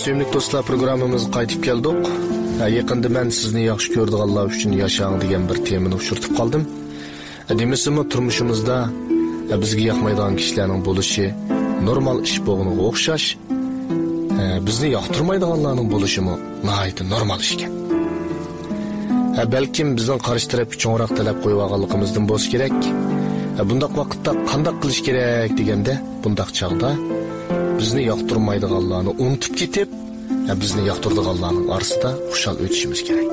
Sevimli dostlar, programımız qaytib keldik. Yaqında men sizni yaxshi ko'rdiganlar uchun yashang degan bir temani ushurtib qoldim. Demisimi turmushimizda bizga yoqmaydigan kishilarning bo'lishi normal ish bo'lganiga o'xshash, bizni yoqtirmaydiganlarning bo'lishimi nihoyat normal ish ekan. Balkim bizning qarshi taraf cho'ngroq talab qo'yib olganligimizdan bo'lsa kerak. Bundaq vaqtda qanday qilish kerak deganda, bundaq chaqda bizni yoqtirmaydiganlarni unutib ketib, bizni yoqtirdiganlarning orasida xushal o'tishimiz kerak.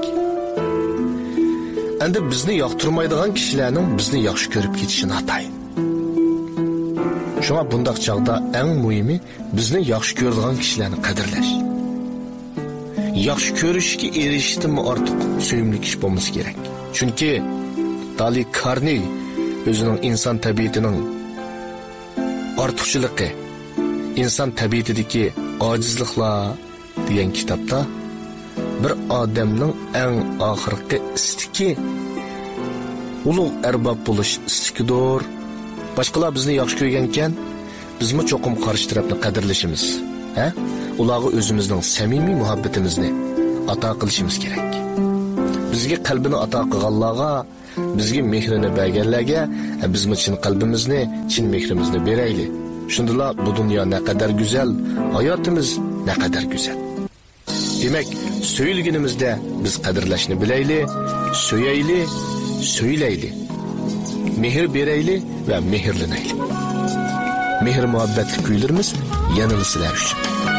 Endi bizni yoqtirmaydigan kishilarning bizni yaxshi ko'rib ketishini atay. Shunga bundaq chaqda eng muhimi bizni yaxshi ko'radigan kishilarni qadrlash. Yaxshi ko'rishga erishishdan ortiq sevimli kishi bo'lmasi kerak. Chunki Dali Carnegie o'zining inson tabiatining ortiqchiligi, inson tabiatidagi ojizliklar degan kitobda bir odamning eng oxirgi istiki ulug' arbob bo'lish istikidir. Boshqalar bizni yaxshi ko'rgan ekan, bizmi cho'qim qarshi tarafni qadrlashimiz, ularga o'zimizning samimiy muhabbatimizni ato qilishimiz kerak. Bizga qalbini ato qilganlarga, bizga mehrini berganlarga bizmi chin qalbimizni, chin mehrimizni beraylik. Shundala bu dunyo naqadar go'zal, hayotimiz naqadar go'zal. Demak, söylginimizde biz qadrlashni bilaylik, söyaylik, söylaylik. Mehr beraylik va mehrlanaylik. Mehr muhabbatli kuylarimiz yanılı sizlar uchun.